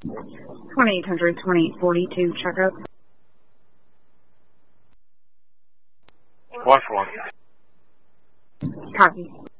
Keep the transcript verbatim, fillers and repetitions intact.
twenty-eight hundred, twenty-eight forty-two, checkup. One for one. Copy.